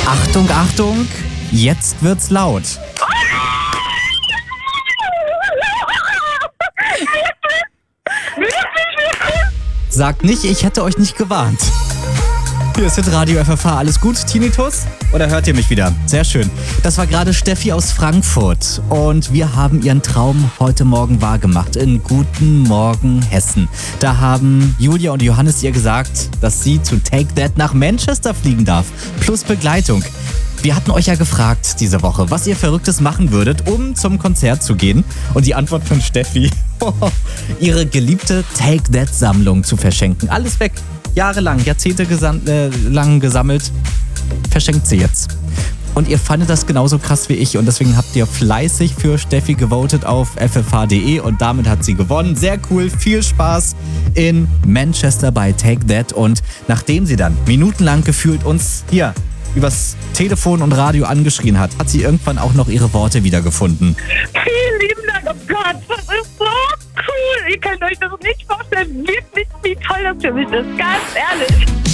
Achtung, Achtung, jetzt wird's laut. Sagt nicht, ich hätte euch nicht gewarnt. Hier ist Radio FFH, alles gut, Tinnitus? Oder hört ihr mich wieder? Sehr schön. Das war gerade Steffi aus Frankfurt und wir haben ihren Traum heute Morgen wahrgemacht in Guten Morgen Hessen. Da haben Julia und Johannes ihr gesagt, dass sie zu Take That nach Manchester fliegen darf, plus Begleitung. Wir hatten euch ja gefragt diese Woche, was ihr Verrücktes machen würdet, um zum Konzert zu gehen. Und die Antwort von Steffi, ihre geliebte Take That-Sammlung zu verschenken. Alles weg. Jahrelang, Jahrzehnte lang gesammelt, verschenkt sie jetzt. Und ihr fandet das genauso krass wie ich und deswegen habt ihr fleißig für Steffi gewotet auf ffh.de und damit hat sie gewonnen. Sehr cool, viel Spaß in Manchester bei Take That und nachdem sie dann minutenlang gefühlt uns hier übers Telefon und Radio angeschrien hat, hat sie irgendwann auch noch ihre Worte wiedergefunden. Vielen lieben Dank, oh Gott, das ist so cool. Ihr könnt euch das nicht vorstellen, wirklich, wie toll das für mich ist, ganz ehrlich.